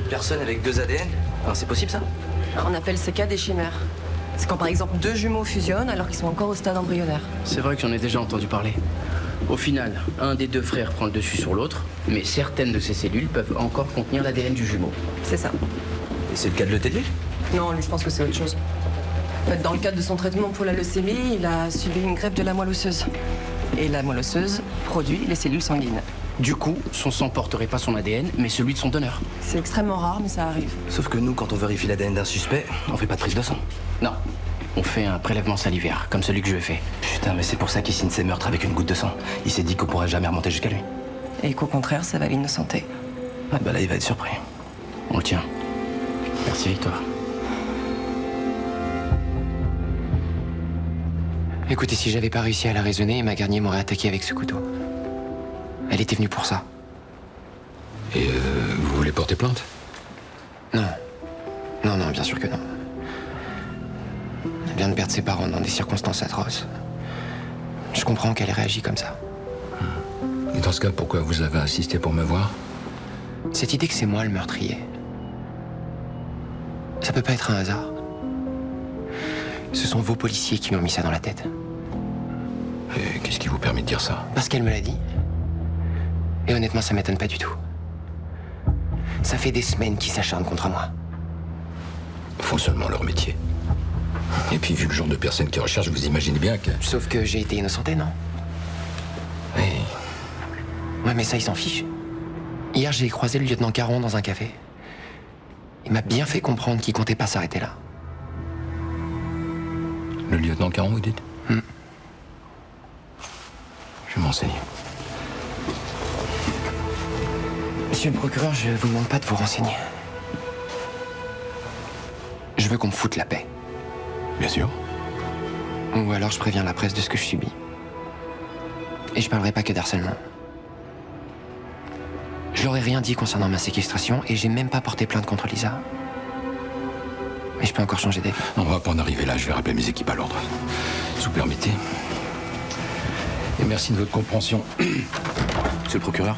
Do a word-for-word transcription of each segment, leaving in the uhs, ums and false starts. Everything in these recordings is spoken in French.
personnes avec deux A D N. Alors, c'est possible, ça? On appelle ces cas des chimères. C'est quand par exemple deux jumeaux fusionnent alors qu'ils sont encore au stade embryonnaire. C'est vrai que j'en ai déjà entendu parler. Au final, un des deux frères prend le dessus sur l'autre, mais certaines de ces cellules peuvent encore contenir l'A D N du jumeau. C'est ça. Et c'est le cas de l'E T D? Non, lui, je pense que c'est autre chose. En fait, dans le cadre de son traitement pour la leucémie, il a subi une greffe de la moelle osseuse. Et la moelle osseuse produit les cellules sanguines. Du coup, son sang porterait pas son A D N, mais celui de son donneur. C'est extrêmement rare, mais ça arrive. Sauf que nous, quand on vérifie l'A D N d'un suspect, on fait pas de prise de sang. Non. On fait un prélèvement salivaire, comme celui que je vais faire. Putain, mais c'est pour ça qu'il signe ses meurtres avec une goutte de sang. Il s'est dit qu'on pourrait jamais remonter jusqu'à lui. Et qu'au contraire, ça va l'innocenter. Ah bah là, il va être surpris. On le tient. Merci, Victoire. Écoutez, si j'avais pas réussi à la raisonner, Emma Garnier m'aurait attaqué avec ce couteau. Elle était venue pour ça. Et euh, vous voulez porter plainte? Non. Non, non, bien sûr que non. Elle vient de perdre ses parents dans des circonstances atroces. Je comprends qu'elle ait réagi comme ça. Et dans ce cas, pourquoi vous avez insisté pour me voir? Cette idée que c'est moi le meurtrier, ça peut pas être un hasard. Ce sont vos policiers qui m'ont mis ça dans la tête. Et qu'est-ce qui vous permet de dire ça? Parce qu'elle me l'a dit. Et honnêtement, ça m'étonne pas du tout. Ça fait des semaines qu'ils s'acharnent contre moi. Ils font seulement leur métier. Et puis, vu le genre de personnes qu'ils recherchent, vous imaginez bien que... Sauf que j'ai été innocenté, non? Oui. Ouais, mais ça, ils s'en fichent. Hier, j'ai croisé le lieutenant Caron dans un café. Il m'a bien fait comprendre qu'il comptait pas s'arrêter là. Le lieutenant Caron, vous dites? Hmm. Je vais m'enseigner. Monsieur le procureur, je vous demande pas de vous renseigner. Je veux qu'on me foute la paix. Bien sûr. Ou alors je préviens la presse de ce que je subis. Et je parlerai pas que d'harcèlement. Je leur ai rien dit concernant ma séquestration et j'ai même pas porté plainte contre Lisa. Mais je peux encore changer d'avis. On va pas en arriver là, je vais rappeler mes équipes à l'ordre. Si vous permettez. Et merci de votre compréhension. Monsieur le procureur?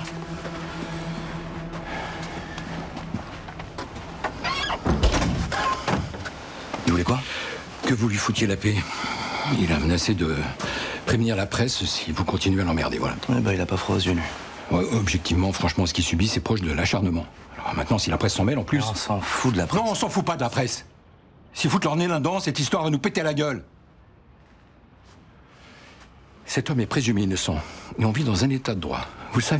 Vous voulez quoi? Que vous lui foutiez la paix. Il a menacé de prévenir la presse si vous continuez à l'emmerder, voilà. Ouais, bah, il a pas froid aux yeux, lui. Ouais, objectivement, franchement, ce qu'il subit, c'est proche de l'acharnement. Alors maintenant, si la presse s'en mêle, en plus... On s'en fout de la presse. Non, on s'en fout pas de la presse. S'ils foutent leur nez là-dedans, cette histoire va nous péter la gueule. Cet homme est présumé innocent. Et on vit dans un état de droit. Vous le savez.